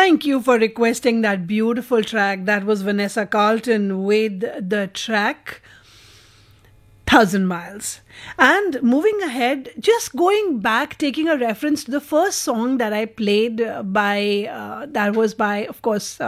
Thank you for requesting that beautiful track. That was Vanessa Carlton with the track 1000 Miles. And moving ahead, just going back, taking a reference to the first song that I played that was by, of course,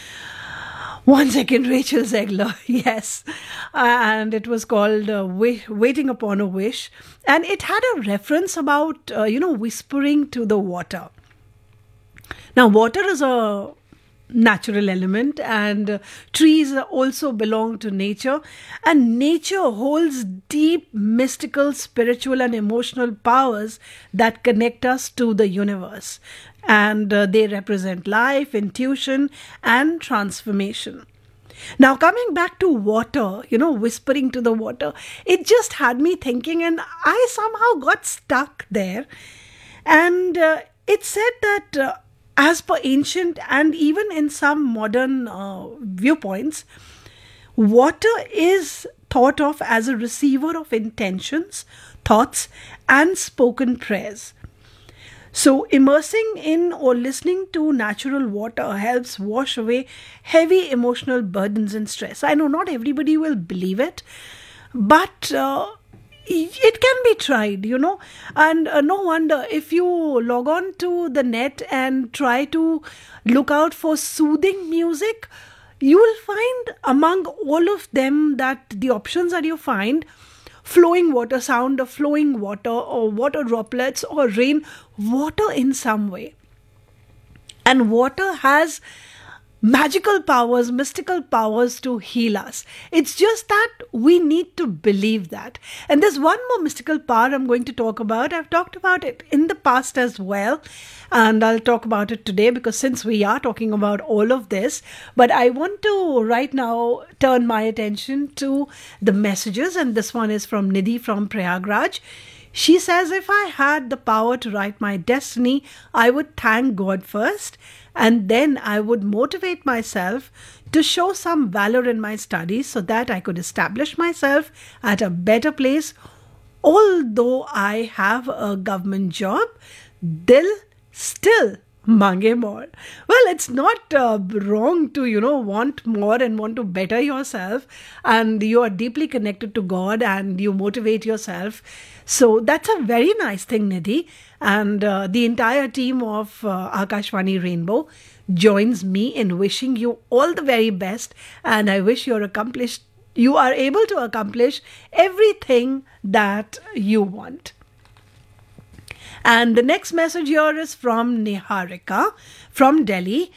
one second, Rachel Zegler, yes. And it was called Waiting Upon a Wish. And it had a reference about, whispering to the water. Now, water is a natural element, and trees also belong to nature, and nature holds deep mystical, spiritual and emotional powers that connect us to the universe, and they represent life, intuition and transformation. Now, coming back to water, whispering to the water, it just had me thinking, and I somehow got stuck there. And it said that as per ancient and even in some modern viewpoints, water is thought of as a receiver of intentions, thoughts, and spoken prayers. So, immersing in or listening to natural water helps wash away heavy emotional burdens and stress. I know not everybody will believe it, but it can be tried, and no wonder if you log on to the net and try to look out for soothing music, you will find among all of them that the options that you find: flowing water, sound of flowing water, or water droplets, or rain, water in some way. And water has magical powers, mystical powers to heal us. It's just that we need to believe that. And there's one more mystical power I'm going to talk about. I've talked about it in the past as well, and I'll talk about it today because since we are talking about all of this, but I want to right now turn my attention to the messages, and this one is from Nidhi from Prayagraj. She says, if I had the power to write my destiny, I would thank God first, and then I would motivate myself to show some valor in my studies so that I could establish myself at a better place. Although I have a government job, dil still mange more. Well, it's not wrong to, want more and want to better yourself, and you are deeply connected to God and you motivate yourself. So that's a very nice thing, Nidhi. And the entire team of Akashvani Rainbow joins me in wishing you all the very best. And I wish you are able to accomplish everything that you want. And the next message here is from Niharika from Delhi.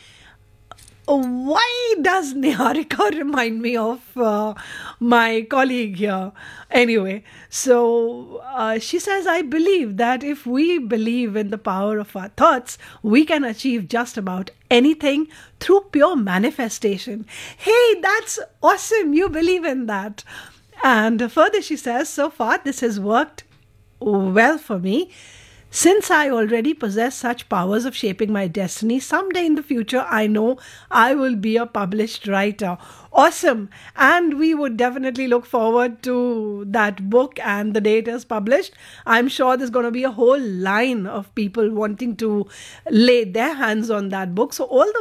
Why does Niharika remind me of my colleague here? Anyway, so she says, I believe that if we believe in the power of our thoughts, we can achieve just about anything through pure manifestation. Hey, that's awesome. You believe in that. And further, she says, so far, this has worked well for me. Since I already possess such powers of shaping my destiny, someday in the future, I know I will be a published writer. Awesome. And we would definitely look forward to that book and the day it is published. I'm sure there's going to be a whole line of people wanting to lay their hands on that book. So all the